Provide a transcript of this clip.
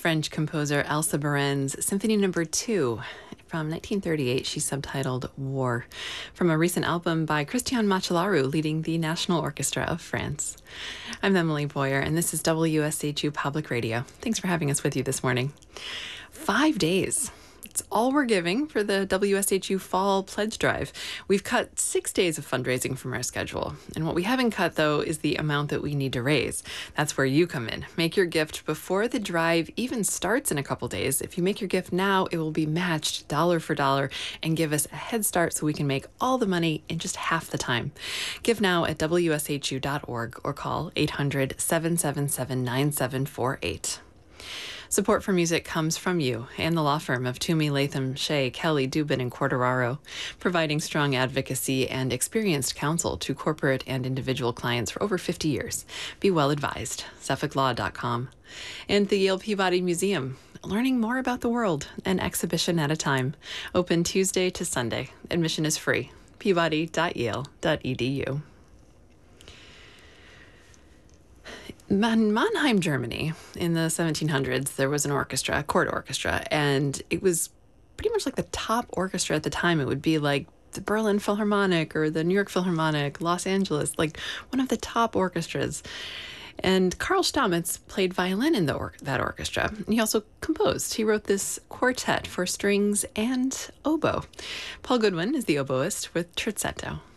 French composer Elsa Baren's Symphony No. 2 from 1938. She's subtitled War, from a recent album by Christian Macellaro, leading the National Orchestra of France. I'm Emily Boyer, and this is WSHU Public Radio. Thanks for having us with you this morning. 5 days. It's all we're giving for the WSHU Fall Pledge Drive. We've cut 6 days of fundraising from our schedule. And what we haven't cut, though, is the amount that we need to raise. That's where you come in. Make your gift before the drive even starts in a couple days. If you make your gift now, it will be matched dollar for dollar and give us a head start so we can make all the money in just half the time. Give now at WSHU.org or call 800-777-9748. Support for music comes from you and the law firm of Toomey, Latham, Shea, Kelly, Dubin, and Quartararo, providing strong advocacy and experienced counsel to corporate and individual clients for over 50 years. Be well advised. SuffolkLaw.com. And the Yale Peabody Museum, learning more about the world, an exhibition at a time. Open Tuesday to Sunday. Admission is free. peabody.yale.edu. In Mannheim, Germany, in the 1700s, there was an orchestra, a court orchestra, and it was pretty much like the top orchestra at the time. It would be like the Berlin Philharmonic or the New York Philharmonic, Los Angeles, like one of the top orchestras. And Karl Stamitz played violin in that orchestra. He also composed. He wrote this quartet for strings and oboe. Paul Goodwin is the oboist with Trizzetto.